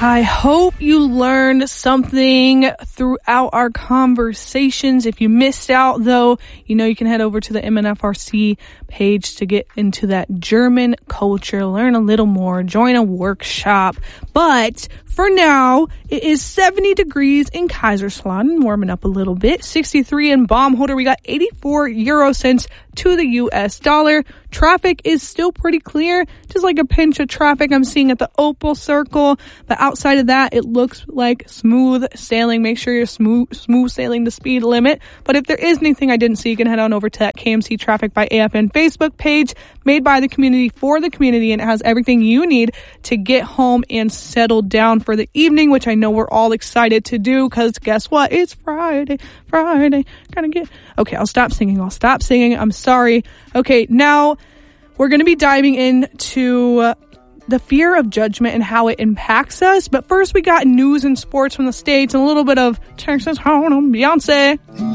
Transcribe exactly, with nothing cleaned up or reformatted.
I hope you learned something throughout our conversations. If you missed out, though, you know you can head over to the M N F R C page to get into that German culture, learn a little more, join a workshop. But for now, it is seventy degrees in Kaiserslautern, warming up a little bit. sixty-three in Baumholder. We got eighty-four euro cents to the U S dollar. Traffic is still pretty clear, just like a pinch of traffic I'm seeing at the Opal Circle. But outside of that, it looks like smooth sailing. Make sure you're smooth, smooth sailing the speed limit. But if there is anything I didn't see, you can head on over to that K M C Traffic by A F N Facebook page, made by the community for the community, and it has everything you need to get home and settle down for the evening, which I know we're all excited to do, because guess what? It's Friday, Friday. Gotta get... Okay, I'll stop singing. I'll stop singing. I'm sorry. Okay, now we're going to be diving into uh, the fear of judgment and how it impacts us. But first, we got news and sports from the States and a little bit of Texas Hold'em, Beyonce.